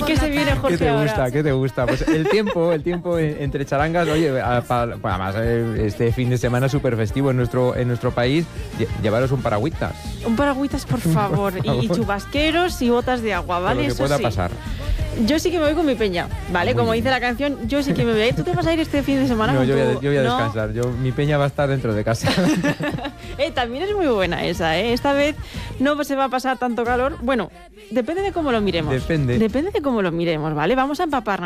¿Qué se viene, Jorge, ¿Qué te ahora? gusta? ¿Qué te gusta? Pues el tiempo entre charangas, oye, además este fin de semana súper festivo en nuestro país, llevaros un paragüitas. Un paragüitas, por favor, y chubasqueros y botas de agua, ¿vale? Lo que Eso pueda sí. pasar. Yo sí que me voy con mi peña, ¿vale? Muy Como bien. dice la canción, yo sí que me voy a ir. ¿Tú te vas a ir este fin de semana? No, con yo tu- voy a ¿No? descansar. Mi peña va a estar dentro de casa. También es muy buena esa, ¿eh? Esta vez no se va a pasar tanto calor. Bueno, depende de cómo lo miremos. Depende. Depende de cómo lo miremos, ¿vale? Vamos a empaparnos.